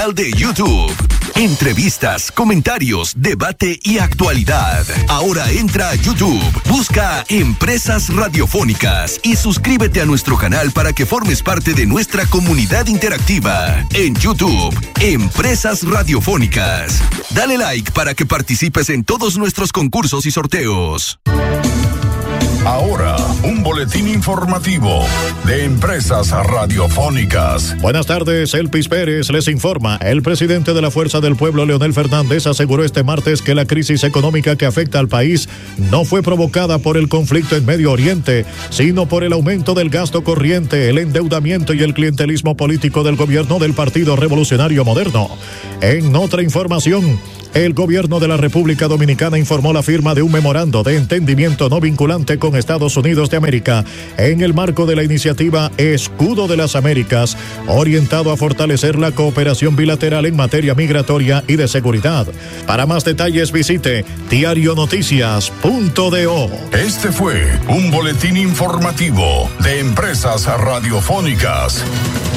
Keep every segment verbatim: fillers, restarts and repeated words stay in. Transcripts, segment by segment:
canal de YouTube. Entrevistas, comentarios, debate y actualidad. Ahora entra a YouTube, busca Empresas Radiofónicas y suscríbete a nuestro canal para que formes parte de nuestra comunidad interactiva. En YouTube, Empresas Radiofónicas. Dale like para que participes en todos nuestros concursos y sorteos. Ahora, un boletín informativo de Empresas Radiofónicas. Buenas tardes, Elpis Pérez les informa. El presidente de la Fuerza del Pueblo, Leonel Fernández, aseguró este martes que la crisis económica que afecta al país no fue provocada por el conflicto en Medio Oriente, sino por el aumento del gasto corriente, el endeudamiento y el clientelismo político del gobierno del Partido Revolucionario Moderno. En otra información, el gobierno de la República Dominicana informó la firma de un memorando de entendimiento no vinculante con Estados Unidos de América en el marco de la iniciativa Escudo de las Américas, orientado a fortalecer la cooperación bilateral en materia migratoria y de seguridad. Para más detalles visite diario noticias punto do. Este fue un boletín informativo de Empresas Radiofónicas.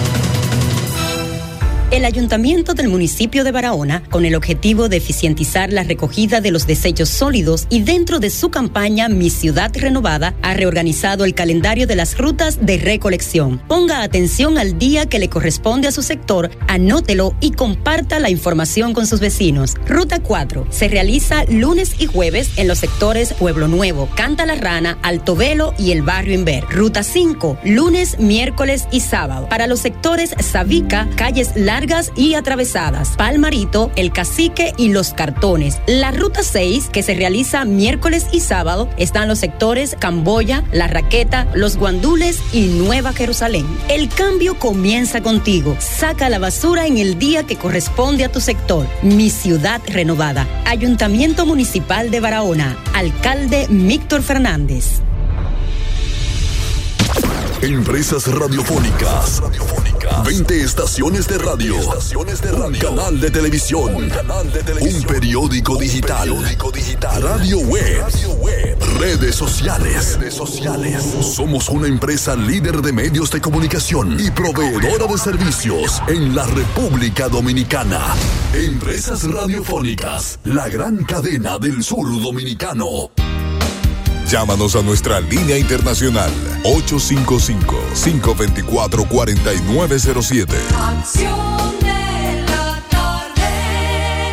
El Ayuntamiento del municipio de Barahona, con el objetivo de eficientizar la recogida de los desechos sólidos y dentro de su campaña Mi Ciudad Renovada, ha reorganizado el calendario de las rutas de recolección. Ponga atención al día que le corresponde a su sector, anótelo y comparta la información con sus vecinos. Ruta cuatro se realiza lunes y jueves en los sectores Pueblo Nuevo, Canta la Rana, Alto Velo y el Barrio Inver. Ruta cinco, lunes, miércoles y sábado, para los sectores Sabica, Calles Largas y atravesadas, Palmarito, El Cacique y Los Cartones. La ruta seis, que se realiza miércoles y sábado, están los sectores Camboya, La Raqueta, Los Guandules y Nueva Jerusalén. El cambio comienza contigo. Saca la basura en el día que corresponde a tu sector. Mi Ciudad Renovada. Ayuntamiento Municipal de Barahona. Alcalde Víctor Fernández. Empresas Radiofónicas. veinte estaciones de radio. Estaciones de radio. Un canal de televisión. Un canal de televisión. Un periódico digital. Un periódico digital. Radio web. Radio web. Redes sociales. Redes sociales. Somos una empresa líder de medios de comunicación y proveedora de servicios en la República Dominicana. Empresas Radiofónicas. La gran cadena del sur dominicano. Llámanos a nuestra línea internacional ocho cinco cinco, cinco dos cuatro, cuatro nueve cero siete. Acción de la tarde.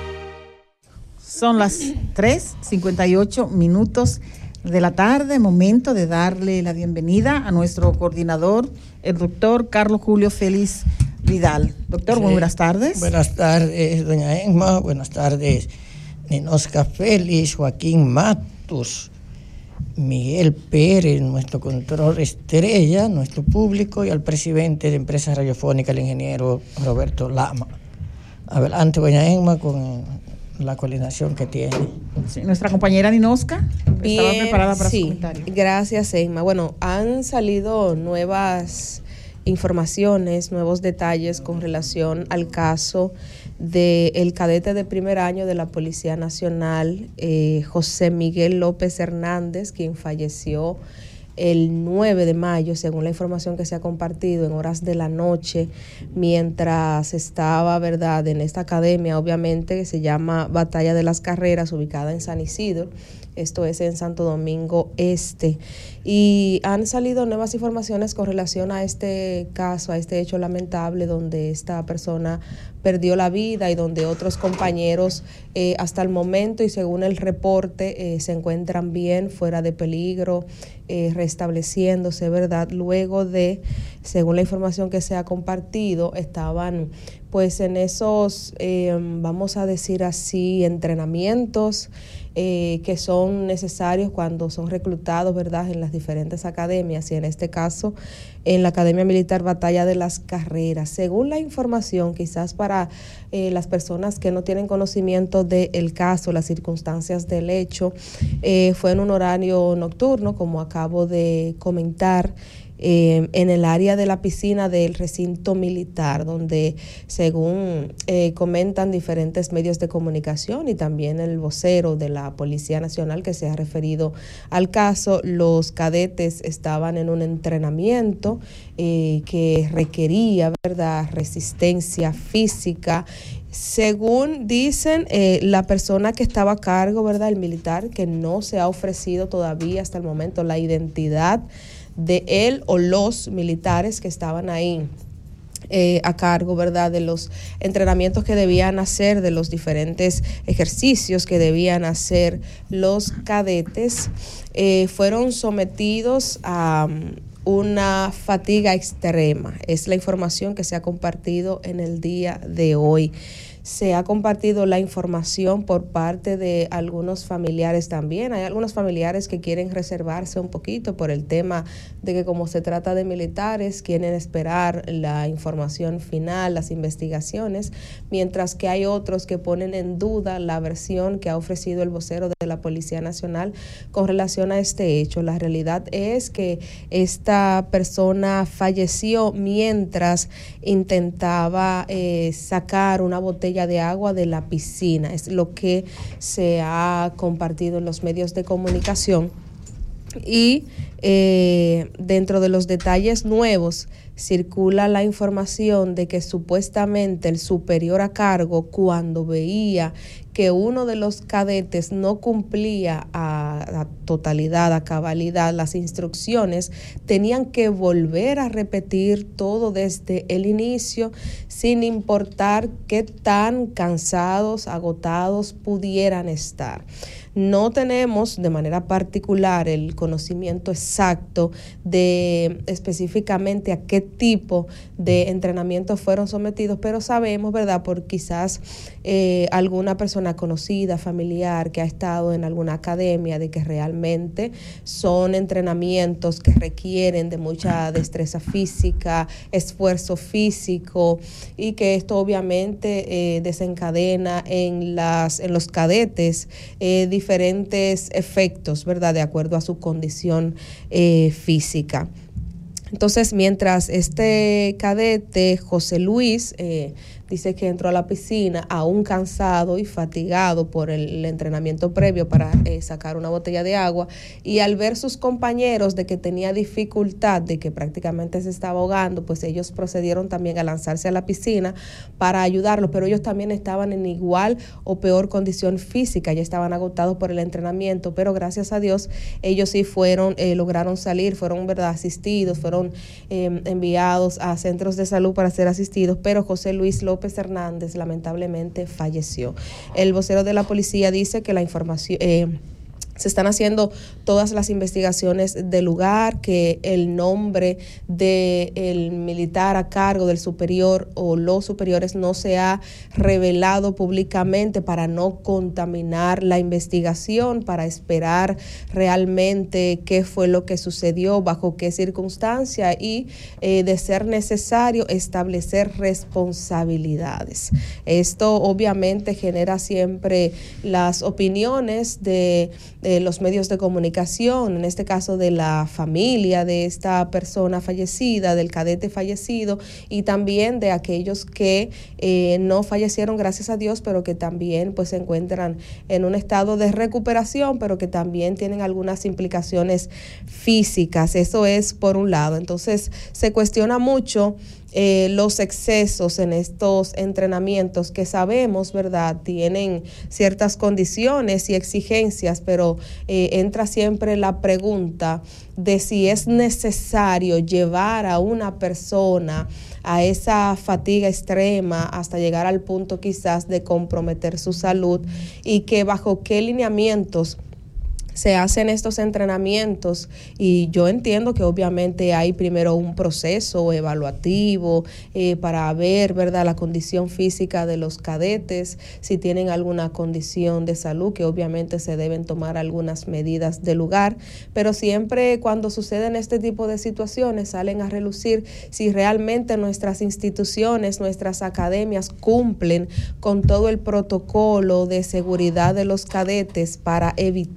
Son las tres cincuenta y ocho minutos de la tarde, momento de darle la bienvenida a nuestro coordinador, el doctor Carlos Julio Félix Vidal. Doctor, sí. Muy buenas tardes. Buenas tardes, doña Emma. Buenas tardes, Ninosca Félix, Joaquín Matus, Miguel Pérez, nuestro control estrella, nuestro público, y al presidente de Empresas Radiofónicas, el ingeniero Roberto Lama. Adelante, doña Emma, con la coordinación que tiene. Sí, nuestra compañera Ninosca estaba preparada para sí, su comentario. Gracias, Emma. Bueno, han salido nuevas informaciones, nuevos detalles con relación al caso del cadete de primer año de la Policía Nacional, eh, José Miguel López Hernández, quien falleció el nueve de mayo, según la información que se ha compartido, en horas de la noche, mientras estaba, ¿verdad?, en esta academia, obviamente, que se llama Batalla de las Carreras, ubicada en San Isidro. Esto es en Santo Domingo Este. Y han salido nuevas informaciones con relación a este caso, a este hecho lamentable donde esta persona perdió la vida y donde otros compañeros eh, hasta el momento y según el reporte eh, se encuentran bien, fuera de peligro, eh, restableciéndose, ¿verdad? Luego de, según la información que se ha compartido, estaban pues en esos, eh, vamos a decir así, entrenamientos eh, que son necesarios cuando son reclutados, ¿verdad?, en las diferentes academias, y en este caso en la Academia Militar Batalla de las Carreras. Según la información, quizás para eh, las personas que no tienen conocimiento del caso, las circunstancias del hecho, eh, fue en un horario nocturno, como acabo de comentar, eh, en el área de la piscina del recinto militar, donde según eh, comentan diferentes medios de comunicación y también el vocero de la Policía Nacional que se ha referido al caso, los cadetes estaban en un entrenamiento eh, que requería, ¿verdad?, resistencia física. Según dicen, eh, la persona que estaba a cargo, ¿verdad?, el militar, que no se ha ofrecido todavía hasta el momento la identidad de él o los militares que estaban ahí eh, a cargo, ¿verdad?, de los entrenamientos que debían hacer, de los diferentes ejercicios que debían hacer los cadetes, eh, fueron sometidos a una fatiga extrema. Es la información que se ha compartido en el día de hoy. Se ha compartido la información por parte de algunos familiares también. Hay algunos familiares que quieren reservarse un poquito por el tema de que como se trata de militares, quieren esperar la información final, las investigaciones, mientras que hay otros que ponen en duda la versión que ha ofrecido el vocero de la Policía Nacional con relación a este hecho. La realidad es que esta persona falleció mientras intentaba eh, sacar una botella de agua de la piscina. Es lo que se ha compartido en los medios de comunicación. Y eh, dentro de los detalles nuevos circula la información de que supuestamente el superior a cargo, cuando veía que uno de los cadetes no cumplía a, a totalidad, a cabalidad las instrucciones, tenían que volver a repetir todo desde el inicio, sin importar qué tan cansados, agotados pudieran estar. No tenemos de manera particular el conocimiento exacto de específicamente a qué tipo de entrenamiento fueron sometidos, pero sabemos, ¿verdad?, por quizás eh, alguna persona conocida, familiar, que ha estado en alguna academia, de que realmente son entrenamientos que requieren de mucha destreza física, esfuerzo físico, y que esto obviamente eh, desencadena en, las, en los cadetes eh, diferentes efectos, ¿verdad?, de acuerdo a su condición eh, física. Entonces, mientras este cadete, José Luis, eh, dice que entró a la piscina aún cansado y fatigado por el, el entrenamiento previo para eh, sacar una botella de agua, y al ver sus compañeros de que tenía dificultad, de que prácticamente se estaba ahogando, pues ellos procedieron también a lanzarse a la piscina para ayudarlo, pero ellos también estaban en igual o peor condición física, ya estaban agotados por el entrenamiento, pero gracias a Dios ellos sí fueron, eh, lograron salir, fueron, ¿verdad?, asistidos, fueron eh, enviados a centros de salud para ser asistidos, pero José Luis López Hernández lamentablemente falleció. El vocero de la policía dice que la información eh, se están haciendo todas las investigaciones del lugar, que el nombre del militar a cargo del superior o los superiores no se ha revelado públicamente para no contaminar la investigación, para esperar realmente qué fue lo que sucedió, bajo qué circunstancia, y eh, de ser necesario establecer responsabilidades. Esto obviamente genera siempre las opiniones de de los medios de comunicación, en este caso de la familia de esta persona fallecida, del cadete fallecido, y también de aquellos que eh, no fallecieron, gracias a Dios, pero que también pues se encuentran en un estado de recuperación, pero que también tienen algunas implicaciones físicas. Eso es por un lado. Entonces se cuestiona mucho Eh, los excesos en estos entrenamientos que sabemos, ¿verdad?, tienen ciertas condiciones y exigencias, pero eh, entra siempre la pregunta de si es necesario llevar a una persona a esa fatiga extrema hasta llegar al punto quizás de comprometer su salud, y que bajo qué lineamientos se hacen estos entrenamientos. Y yo entiendo que obviamente hay primero un proceso evaluativo eh, para ver, ¿verdad?, la condición física de los cadetes, si tienen alguna condición de salud, que obviamente se deben tomar algunas medidas de lugar, pero siempre cuando suceden este tipo de situaciones salen a relucir si realmente nuestras instituciones, nuestras academias cumplen con todo el protocolo de seguridad de los cadetes para evitar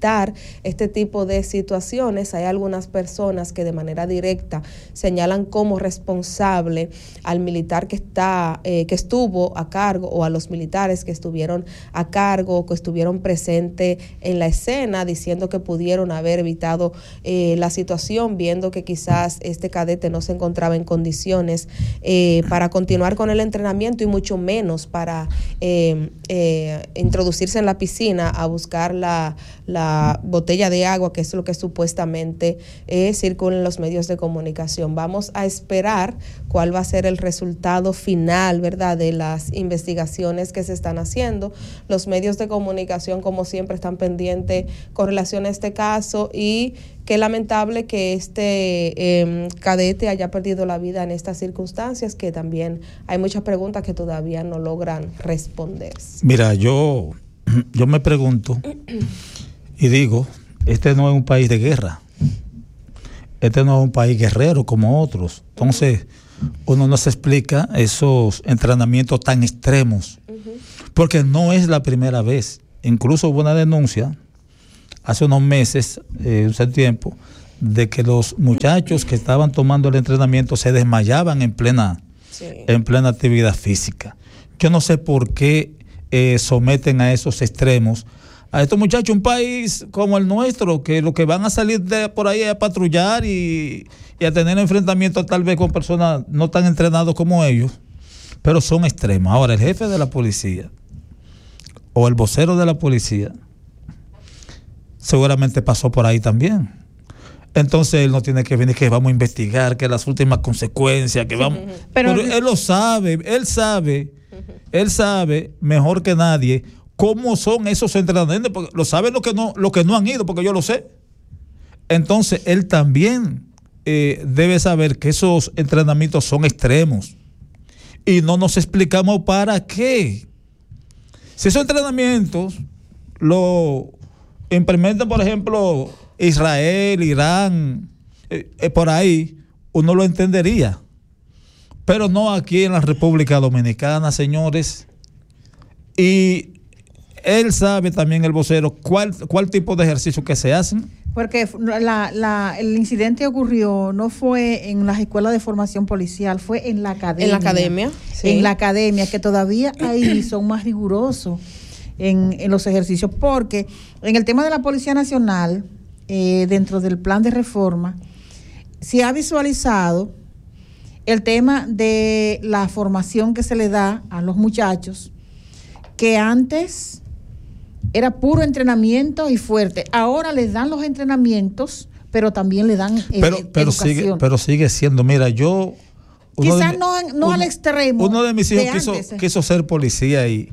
este tipo de situaciones. Hay algunas personas que de manera directa señalan como responsable al militar que está, eh, que estuvo a cargo, o a los militares que estuvieron a cargo, que estuvieron presentes en la escena, diciendo que pudieron haber evitado eh, la situación, viendo que quizás este cadete no se encontraba en condiciones eh, para continuar con el entrenamiento y mucho menos para eh, eh, introducirse en la piscina a buscar la, la botella de agua, que es lo que supuestamente eh, circula en los medios de comunicación. Vamos a esperar cuál va a ser el resultado final, ¿verdad?, de las investigaciones que se están haciendo. Los medios de comunicación, como siempre, están pendientes con relación a este caso, y qué lamentable que este eh, cadete haya perdido la vida en estas circunstancias, que también hay muchas preguntas que todavía no logran responderse. Mira, yo, yo me pregunto y digo, este no es un país de guerra, este no es un país guerrero como otros. Entonces, uno no se explica esos entrenamientos tan extremos, porque no es la primera vez. Incluso hubo una denuncia hace unos meses, eh, hace tiempo, de que los muchachos que estaban tomando el entrenamiento se desmayaban en plena, sí. en plena actividad física. Yo no sé por qué eh, someten a esos extremos a estos muchachos, un país como el nuestro, que lo que van a salir de por ahí a patrullar y, y a tener enfrentamientos tal vez con personas no tan entrenados como ellos, pero son extremos. Ahora, el jefe de la policía o el vocero de la policía seguramente pasó por ahí también. Entonces él no tiene que venir que vamos a investigar, que las últimas consecuencias, que vamos... Pero, pero él lo sabe, él sabe, él sabe mejor que nadie cómo son esos entrenamientos, porque lo saben los que no, los que no han ido, porque yo lo sé. Entonces él también eh, debe saber que esos entrenamientos son extremos y no nos explicamos para qué. Si esos entrenamientos lo implementan, por ejemplo, Israel, Irán, eh, eh, por ahí, uno lo entendería. Pero no aquí en la República Dominicana, señores. Y él sabe también, el vocero, cuál, cuál tipo de ejercicio que se hacen. Porque la, la, el incidente ocurrió, no fue en las escuelas de formación policial, fue en la academia. En la academia, sí. En la academia, que todavía ahí son más rigurosos en, en los ejercicios, porque en el tema de la Policía Nacional, eh, dentro del plan de reforma, se ha visualizado el tema de la formación que se le da a los muchachos, que antes era puro entrenamiento y fuerte. Ahora les dan los entrenamientos, pero también le dan eh, pero, pero educación. Sigue, pero sigue siendo, mira, yo... Quizás no, no uno, al extremo. Uno de mis hijos de quiso, quiso ser policía y,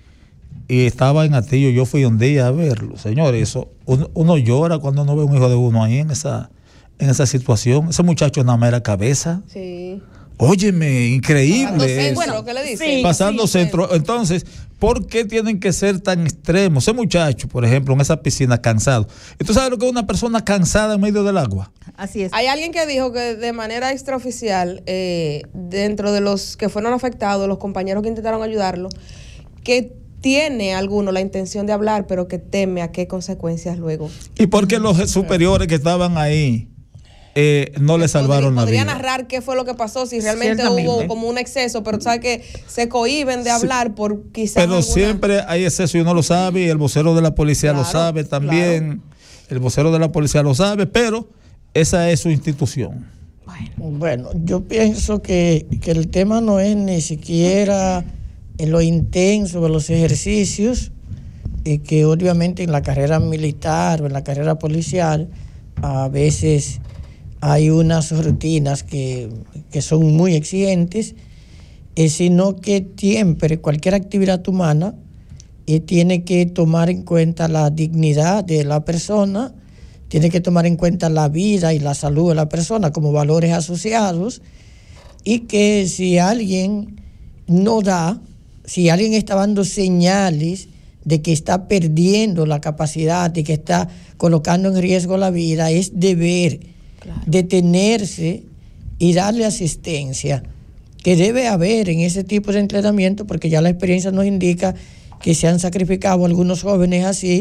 y estaba en Atillo. Yo fui un día a verlo. Señores, eso, uno, uno llora cuando uno ve un hijo de uno ahí en esa, en esa situación. Ese muchacho nada más era cabeza. Sí. Óyeme, increíble. Pasando centro, bueno, ¿qué le dicen? Sí, Pasando sí, centro. Sí. Entonces, ¿por qué tienen que ser tan extremos? Ese muchacho, por ejemplo, en esa piscina, cansado. ¿Y tú sabes lo que es una persona cansada en medio del agua? Así es. Hay alguien que dijo que de manera extraoficial, eh, dentro de los que fueron afectados, los compañeros que intentaron ayudarlo, que tiene alguno la intención de hablar, pero que teme a qué consecuencias luego. ¿Y por qué los superiores que estaban ahí Eh, no le salvaron la vida? Podría narrar qué fue lo que pasó, si realmente hubo como un exceso, pero tú sabes que se cohíben de hablar sí, por quizás. Pero alguna... siempre hay exceso y uno lo sabe, y el vocero de la policía claro, lo sabe también. Claro. El vocero de la policía lo sabe, pero esa es su institución. Bueno, bueno yo pienso que, que el tema no es ni siquiera en lo intenso de los ejercicios, y que obviamente en la carrera militar o en la carrera policial a veces hay unas rutinas que, que son muy exigentes, eh, sino que siempre cualquier actividad humana eh, tiene que tomar en cuenta la dignidad de la persona, tiene que tomar en cuenta la vida y la salud de la persona como valores asociados, y que si alguien no da, si alguien está dando señales de que está perdiendo la capacidad, de que está colocando en riesgo la vida, es deber Claro. detenerse y darle asistencia, que debe haber en ese tipo de entrenamiento, porque ya la experiencia nos indica que se han sacrificado algunos jóvenes así,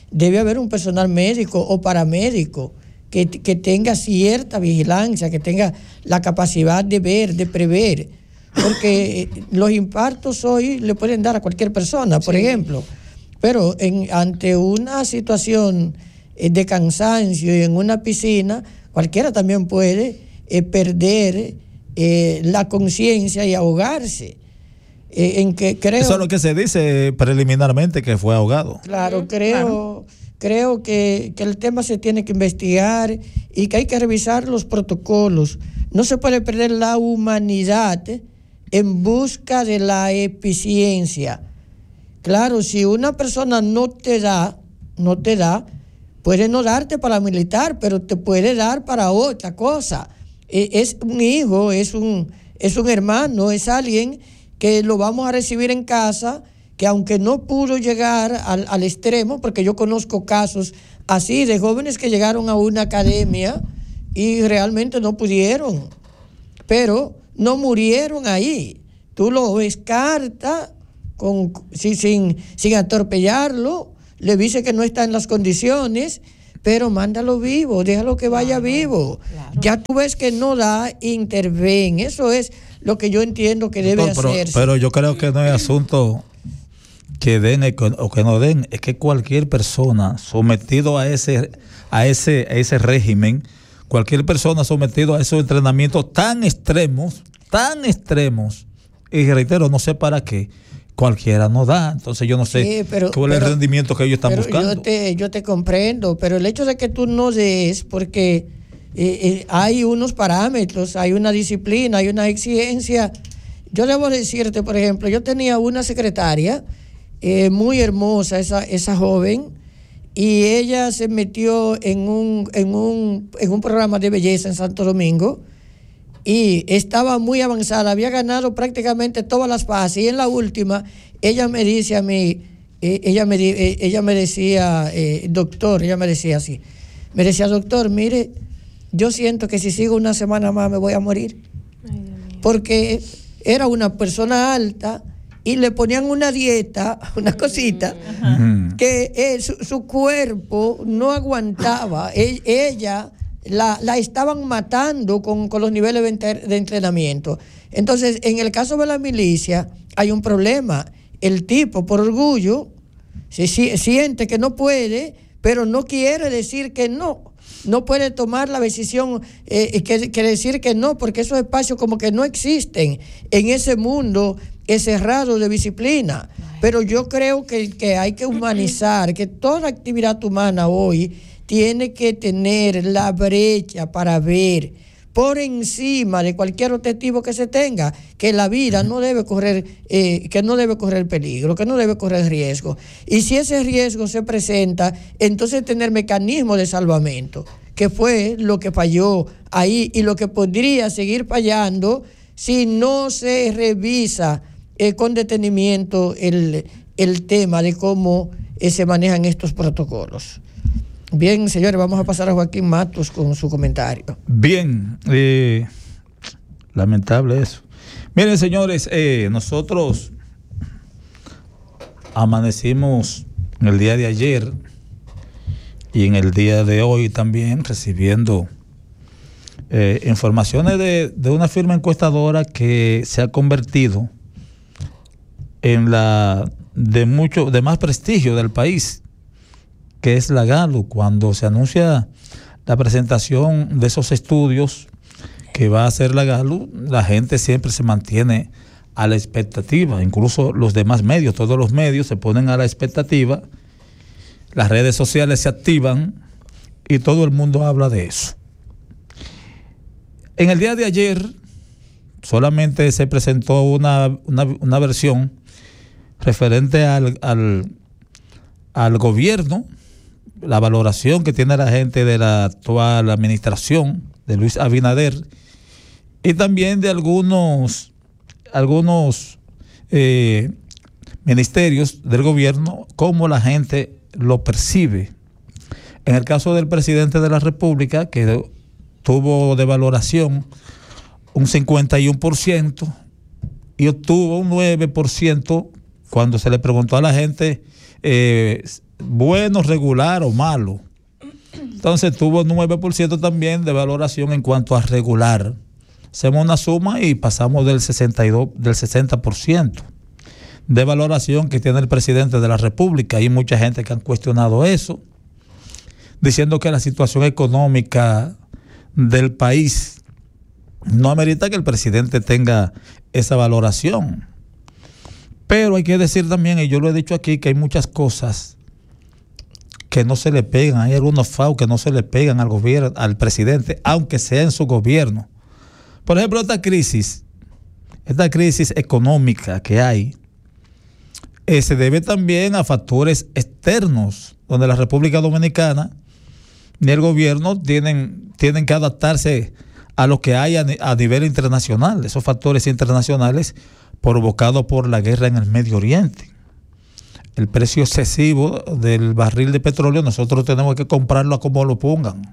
debe haber un personal médico o paramédico que, que tenga cierta vigilancia, que tenga la capacidad de ver, de prever, porque los infartos hoy le pueden dar a cualquier persona, por sí. ejemplo, pero en, ante una situación de cansancio y en una piscina, cualquiera también puede eh, perder eh, la conciencia y ahogarse. Eh, en que creo, Eso es lo que se dice preliminarmente, que fue ahogado. Claro, creo, claro. creo que, que el tema se tiene que investigar y que hay que revisar los protocolos. No se puede perder la humanidad en busca de la eficiencia. Claro, si una persona no te da, no te da, puede no darte para militar, pero te puede dar para otra cosa. Eh, es un hijo, es un, es un hermano, es alguien que lo vamos a recibir en casa, que aunque no pudo llegar al, al extremo, porque yo conozco casos así de jóvenes que llegaron a una academia y realmente no pudieron, pero no murieron ahí. Tú lo descartas con, sin, sin, sin atropellarlo, le dice que no está en las condiciones, pero mándalo vivo, déjalo que vaya claro, vivo. Claro. Ya tú ves que no da, interven. Eso es lo que yo entiendo que debe Doctor, hacerse. Pero, pero yo creo que no es asunto que den o que no den, es que cualquier persona sometido a ese, a ese, a ese régimen, cualquier persona sometido a esos entrenamientos tan extremos, tan extremos, y reitero, no sé para qué, cualquiera no da. Entonces yo no sé sí, pero, cuál es pero, el rendimiento que ellos están pero buscando. Yo te, yo te comprendo, pero el hecho de que tú no des, porque eh, eh, hay unos parámetros, hay una disciplina, hay una exigencia. Yo debo decirte, por ejemplo, yo tenía una secretaria eh, muy hermosa, esa, esa joven, y ella se metió en un, en un, en un programa de belleza en Santo Domingo, y estaba muy avanzada, había ganado prácticamente todas las fases, y en la última ella me dice a mí, eh, ella, me, eh, ella me decía, eh, doctor, ella me decía así, me decía, doctor, mire, yo siento que si sigo una semana más me voy a morir. Ay, porque era una persona alta y le ponían una dieta, una cosita, uh-huh. que eh, su, su cuerpo no aguantaba, e, ella... La, la estaban matando con, con los niveles de, enter, de entrenamiento. Entonces, en el caso de la milicia, hay un problema. El tipo, por orgullo, se, si, siente que no puede, pero no quiere decir que no. No puede tomar la decisión, eh, que, que decir que no, porque esos espacios como que no existen en ese mundo cerrado de disciplina. Pero yo creo que, que hay que humanizar, que toda actividad humana hoy tiene que tener la brecha para ver por encima de cualquier objetivo que se tenga que la vida no debe correr, eh, que no debe correr peligro, que no debe correr riesgo. Y si ese riesgo se presenta, entonces tener mecanismos de salvamento, que fue lo que falló ahí y lo que podría seguir fallando si no se revisa eh, con detenimiento el, el tema de cómo eh, se manejan estos protocolos. Bien, señores, vamos a pasar a Joaquín Matos con su comentario. Bien, eh, lamentable eso. Miren, señores, eh, nosotros amanecimos en el día de ayer y en el día de hoy también recibiendo eh, informaciones de, de una firma encuestadora que se ha convertido en la de mucho, de más prestigio del país, que es la Gallup. Cuando se anuncia la presentación de esos estudios que va a hacer la Gallup, la gente siempre se mantiene a la expectativa, incluso los demás medios, todos los medios se ponen a la expectativa, las redes sociales se activan y todo el mundo habla de eso. En el día de ayer solamente se presentó una, una, una versión referente al, al, al gobierno, la valoración que tiene la gente de la actual administración de Luis Abinader y también de algunos algunos eh, ministerios del gobierno, cómo la gente lo percibe. En el caso del presidente de la República, que tuvo de valoración un cincuenta y uno por ciento y obtuvo un nueve por ciento cuando se le preguntó a la gente eh, bueno, regular o malo. Entonces tuvo nueve por ciento también de valoración en cuanto a regular. Hacemos una suma y pasamos del sesenta y dos, del sesenta por ciento de valoración que tiene el presidente de la República. Hay mucha gente que han cuestionado eso, diciendo que la situación económica del país no amerita que el presidente tenga esa valoración. Pero hay que decir también, y yo lo he dicho aquí, que hay muchas cosas que no se le pegan, hay algunos F A U que no se le pegan al gobierno, al presidente, aunque sea en su gobierno. Por ejemplo, esta crisis, esta crisis económica que hay, eh, se debe también a factores externos, donde la República Dominicana ni el gobierno tienen, tienen que adaptarse a lo que hay a, a nivel internacional, esos factores internacionales provocados por la guerra en el Medio Oriente. El precio excesivo del barril de petróleo, nosotros tenemos que comprarlo a como lo pongan.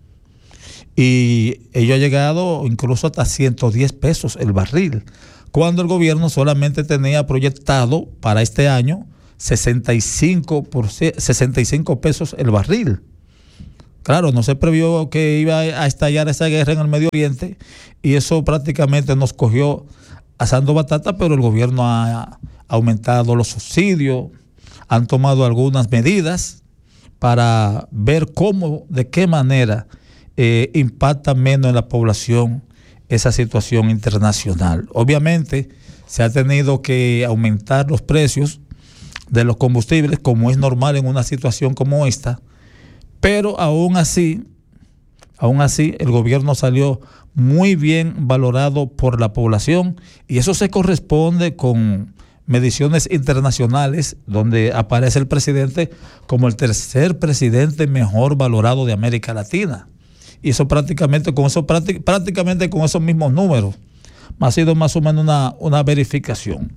Y ello ha llegado incluso hasta ciento diez pesos el barril, cuando el gobierno solamente tenía proyectado para este año sesenta y cinco, por, sesenta y cinco pesos el barril. Claro, no se previó que iba a estallar esa guerra en el Medio Oriente y eso prácticamente nos cogió asando batata, pero el gobierno ha aumentado los subsidios, han tomado algunas medidas para ver cómo, de qué manera eh, impacta menos en la población esa situación internacional. Obviamente se ha tenido que aumentar los precios de los combustibles, como es normal en una situación como esta, pero aún así, aún así el gobierno salió muy bien valorado por la población y eso se corresponde con mediciones internacionales donde aparece el presidente como el tercer presidente mejor valorado de América Latina. Y eso prácticamente con eso prácticamente con esos mismos números. Ha sido más o menos una, una verificación.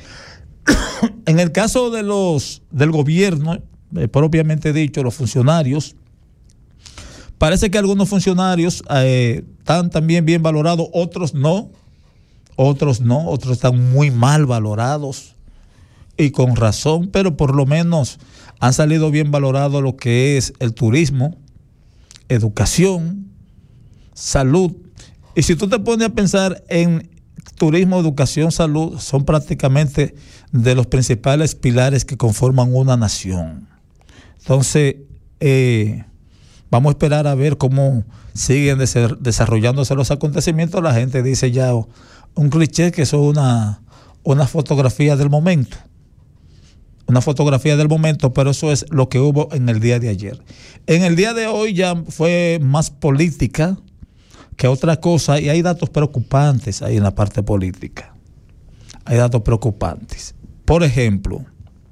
En el caso de los del gobierno, eh, propiamente dicho, los funcionarios, parece que algunos funcionarios eh, están también bien valorados, otros no, otros no, otros están muy mal valorados y con razón, pero por lo menos han salido bien valorados lo que es el turismo, educación, salud. Y si tú te pones a pensar en turismo, educación, salud, son prácticamente de los principales pilares que conforman una nación. Entonces, eh, vamos a esperar a ver cómo siguen des- desarrollándose los acontecimientos. La gente dice ya un cliché que son una, una fotografía del momento. Una fotografía del momento, pero eso es lo que hubo en el día de ayer. En el día de hoy ya fue más política que otra cosa y hay datos preocupantes ahí en la parte política. Hay datos preocupantes. Por ejemplo,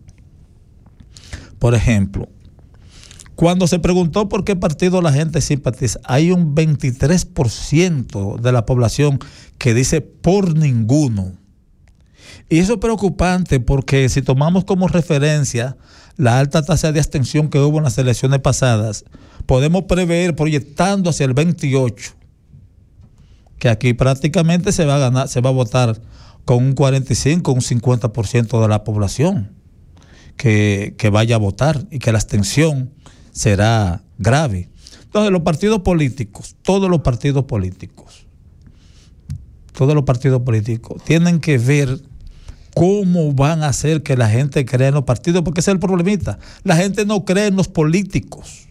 por ejemplo, cuando se preguntó por qué partido la gente simpatiza, hay un veintitrés por ciento de la población que dice por ninguno. Y eso es preocupante porque si tomamos como referencia la alta tasa de abstención que hubo en las elecciones pasadas, podemos prever, proyectando hacia el veintiocho, que aquí prácticamente se va a ganar, se va a votar con un cuarenta y cinco, un cincuenta por ciento de la población que, que vaya a votar y que la abstención será grave. Entonces los partidos políticos, todos los partidos políticos, todos los partidos políticos tienen que ver cómo van a hacer que la gente crea en los partidos, porque ese es el problemita. La gente no cree en los políticos.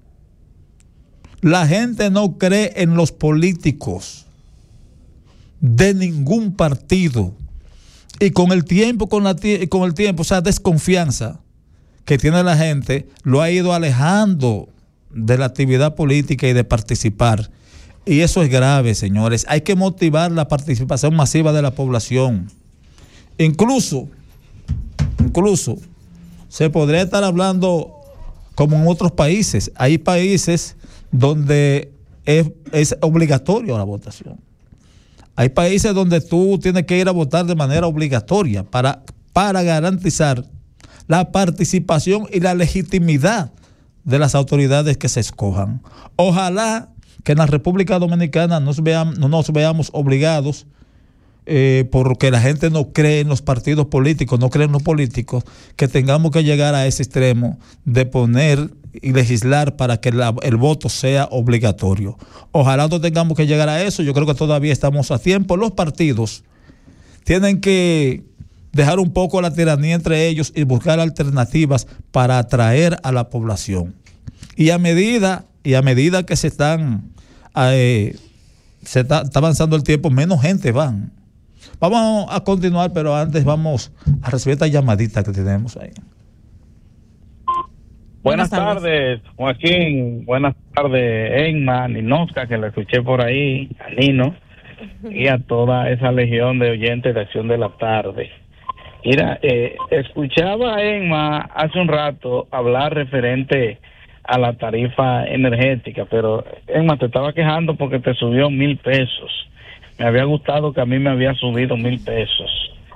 La gente no cree en los políticos de ningún partido. Y con el tiempo, con, la, con el tiempo, esa desconfianza que tiene la gente lo ha ido alejando de la actividad política y de participar. Y eso es grave, señores. Hay que motivar la participación masiva de la población. Incluso, incluso, se podría estar hablando como en otros países. Hay países donde es, es obligatorio la votación. Hay países donde tú tienes que ir a votar de manera obligatoria para, para garantizar la participación y la legitimidad de las autoridades que se escojan. Ojalá que en la República Dominicana nos veamos, no nos veamos obligados eh, porque la gente no cree en los partidos políticos, no cree en los políticos, que tengamos que llegar a ese extremo de poner y legislar para que la, el voto sea obligatorio. Ojalá no tengamos que llegar a eso. Yo creo que todavía estamos a tiempo. Los partidos tienen que dejar un poco la tiranía entre ellos y buscar alternativas para atraer a la población. Y a medida, y a medida que se están eh, se está, está avanzando el tiempo, menos gente van. Vamos a continuar, pero antes vamos a recibir esta llamadita que tenemos ahí. Buenas, Buenas tardes, Joaquín. Buenas tardes, Emma, Ninosca, que la escuché por ahí, a Nino, y a toda esa legión de oyentes de Acción de la Tarde. Mira, eh, escuchaba a Emma hace un rato hablar referente a la tarifa energética, pero Emma, te estaba quejando porque te subió mil pesos. Me había gustado que a mí me había subido mil pesos,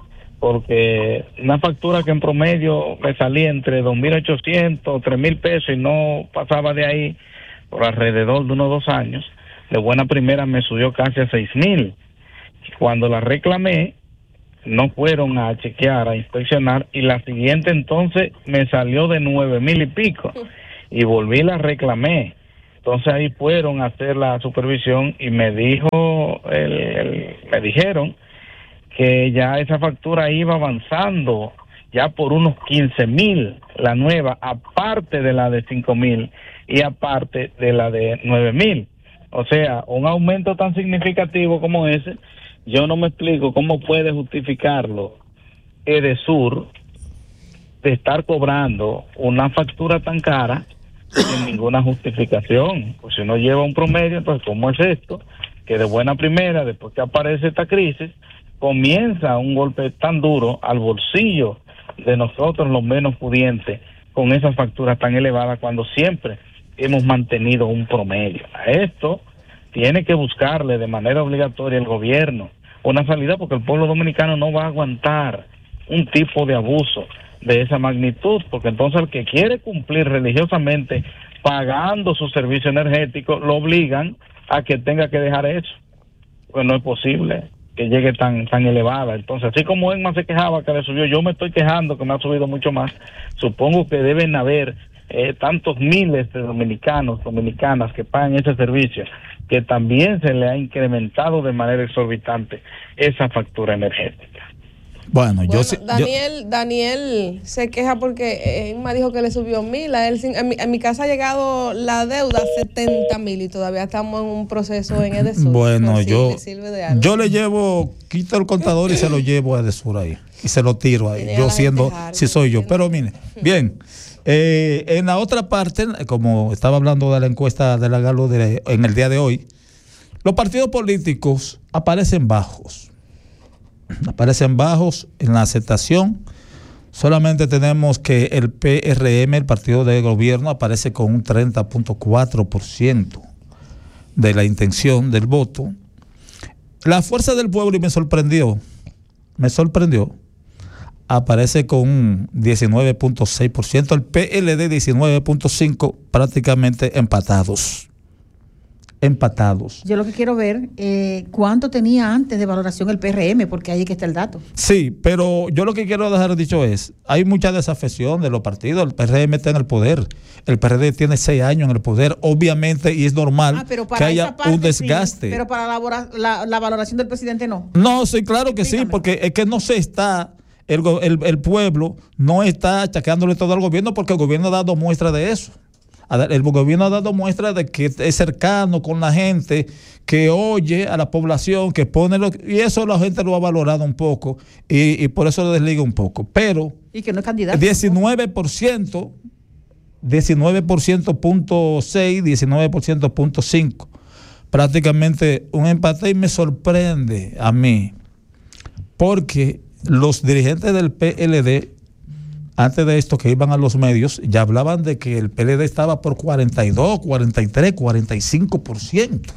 porque una factura que en promedio me salía entre dos mil ochocientos, tres mil pesos y no pasaba de ahí por alrededor de unos dos años, de buena primera me subió casi a seis mil. Cuando la reclamé, no fueron a chequear, a inspeccionar, y la siguiente entonces me salió de nueve mil y pico, y volví y la reclamé. Entonces ahí fueron a hacer la supervisión y me dijo, el, el, me dijeron que ya esa factura iba avanzando ya por unos quince mil, la nueva, aparte de la de cinco mil y aparte de la de nueve mil. O sea, un aumento tan significativo como ese, yo no me explico cómo puede justificarlo Edesur de estar cobrando una factura tan cara sin ninguna justificación. Pues si uno lleva un promedio, pues ¿cómo es esto? Que de buena primera, después que aparece esta crisis, comienza un golpe tan duro al bolsillo de nosotros los menos pudientes con esas facturas tan elevadas cuando siempre hemos mantenido un promedio. A esto tiene que buscarle de manera obligatoria el gobierno una salida, porque el pueblo dominicano no va a aguantar un tipo de abuso de esa magnitud, porque entonces el que quiere cumplir religiosamente pagando su servicio energético lo obligan a que tenga que dejar eso, pues no es posible que llegue tan tan elevada. Entonces, así como Emma se quejaba que le subió, yo me estoy quejando que me ha subido mucho más. Supongo que deben haber eh, tantos miles de dominicanos, dominicanas que pagan ese servicio, que también se le ha incrementado de manera exorbitante esa factura energética. Bueno, Bueno, yo sí. Daniel, Daniel se queja porque Emma dijo que le subió mil. A él, sin- en, mi, en mi casa ha llegado la deuda a setenta mil y todavía estamos en un proceso en Edesur. Bueno, Por si yo, le sirve de algo. yo le llevo, quito el contador y se lo llevo a Edesur ahí. Y se lo tiro ahí. Tiene a Yo la siendo, gente harta, si soy yo. Pero mire, bien. Eh, en la otra parte, como estaba hablando de la encuesta de la Galo de- en el día de hoy, los partidos políticos aparecen bajos. Aparecen bajos en la aceptación. Solamente tenemos que el P R M, el partido de gobierno, aparece con un treinta punto cuatro por ciento de la intención del voto. La Fuerza del Pueblo, y me sorprendió, me sorprendió, aparece con un diecinueve punto seis por ciento, el P L D diecinueve punto cinco por ciento, prácticamente empatados. Empatados. Yo lo que quiero ver, eh, ¿cuánto tenía antes de valoración el P R M? Porque ahí es que está el dato. Sí, pero yo lo que quiero dejar dicho es, hay mucha desafección de los partidos, el P R M está en el poder, el P R D tiene seis años en el poder, obviamente, y es normal Ah, pero que para haya esa parte un desgaste. sí, pero para la, labora- la, la valoración del presidente no. No, sí, claro que sí, porque es que no se está, el, go- el, el pueblo no está achaqueándole todo al gobierno, porque el gobierno ha dado muestra de eso. Ha da- El gobierno ha dado muestra de que es cercano con la gente, que oye a la población, que pone lo, y eso la gente lo ha valorado un poco, y, y por eso lo desliga un poco. Pero Y que no es candidato. diecinueve por ciento, diecinueve por ciento punto seis, diecinueve por ciento punto cinco, prácticamente un empate, y me sorprende a mí, porque los dirigentes del P L D, antes de esto que iban a los medios, ya hablaban de que el P L D estaba por cuarenta y dos, cuarenta y tres, cuarenta y cinco por ciento.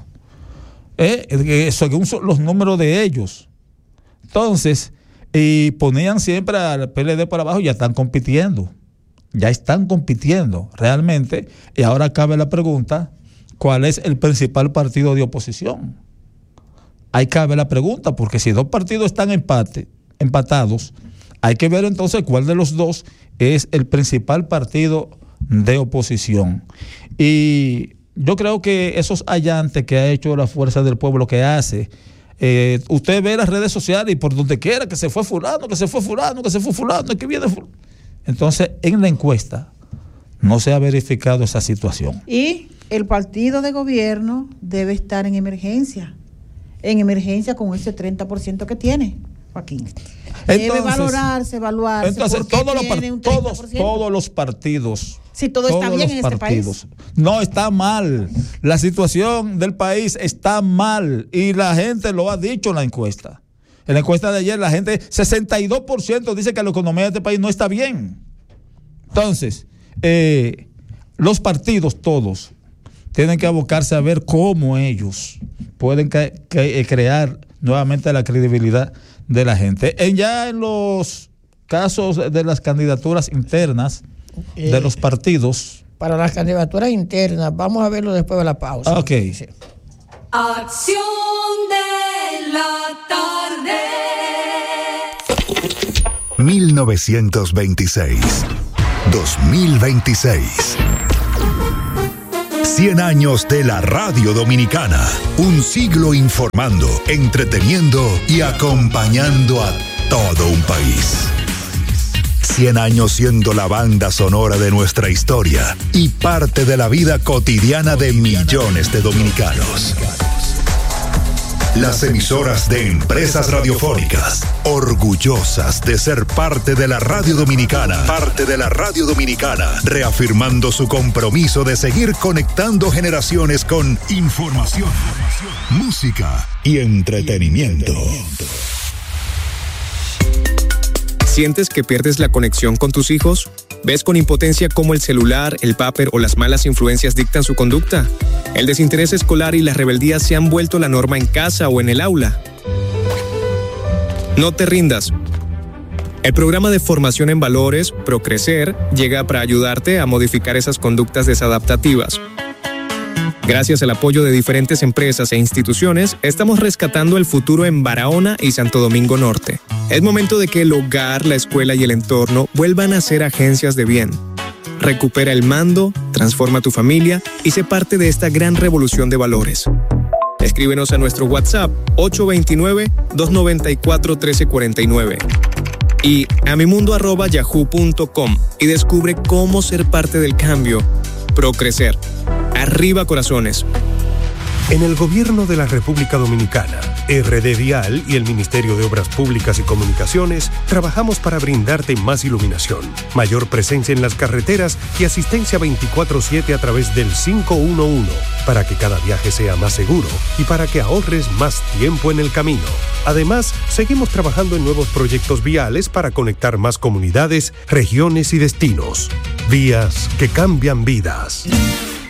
Eh, eh, según son los números de ellos. Entonces, y ponían siempre al P L D por abajo, ya están compitiendo. Ya están compitiendo realmente. Y ahora cabe la pregunta, ¿cuál es el principal partido de oposición? ahí cabe la pregunta, porque si dos partidos están empate, empatados, hay que ver entonces cuál de los dos es el principal partido de oposición. Y yo creo que esos allantes que ha hecho la Fuerza del Pueblo, que hace, eh, usted ve las redes sociales y por donde quiera que se fue fulano, que se fue fulano, que se fue fulano, que viene fulano. Entonces, en la encuesta no se ha verificado esa situación. Y el partido de gobierno debe estar en emergencia, en emergencia con ese treinta por ciento que tiene, Joaquín. Debe Entonces, valorarse, evaluarse. Entonces, todos los, par- todos, todos los partidos. Si todo está bien en este país. No, está mal. La situación del país está mal y la gente lo ha dicho en la encuesta. En la encuesta de ayer, la gente, sesenta y dos por ciento dice que la economía de este país no está bien. Entonces, eh, los partidos todos tienen que abocarse a ver cómo ellos pueden ca- ca- crear nuevamente la credibilidad de la gente. En ya en los casos de las candidaturas internas Eh, de los partidos. Para las candidaturas internas, vamos a verlo después de la pausa. Ok. Sí. Acción de la tarde. mil novecientos veintiséis, dos mil veintiséis. cien años de la radio dominicana. Un siglo informando, entreteniendo y acompañando a todo un país. cien años siendo la banda sonora de nuestra historia y parte de la vida cotidiana de millones de dominicanos. Las emisoras de Empresas Radiofónicas, orgullosas de ser parte de la radio dominicana, parte de la radio dominicana, reafirmando su compromiso de seguir conectando generaciones con información, música y entretenimiento. ¿Sientes que pierdes la conexión con tus hijos? ¿Ves con impotencia cómo el celular, el vapor o las malas influencias dictan su conducta? ¿El desinterés escolar y la rebeldía se han vuelto la norma en casa o en el aula? No te rindas. El programa de formación en valores, Procrecer, llega para ayudarte a modificar esas conductas desadaptativas. Gracias al apoyo de diferentes empresas e instituciones, estamos rescatando el futuro en Barahona y Santo Domingo Norte. Es momento de que el hogar, la escuela y el entorno vuelvan a ser agencias de bien. Recupera el mando, transforma tu familia y sé parte de esta gran revolución de valores. Escríbenos a nuestro WhatsApp ocho dos nueve, dos nueve cuatro, uno tres cuatro nueve y a mimundo arroba yahoo punto com y descubre cómo ser parte del cambio. Procrecer. Arriba corazones. En el Gobierno de la República Dominicana, R D Vial y el Ministerio de Obras Públicas y Comunicaciones trabajamos para brindarte más iluminación, mayor presencia en las carreteras y asistencia veinticuatro siete a través del cinco uno uno, para que cada viaje sea más seguro y para que ahorres más tiempo en el camino. Además, seguimos trabajando en nuevos proyectos viales para conectar más comunidades, regiones y destinos. Vías que cambian vidas.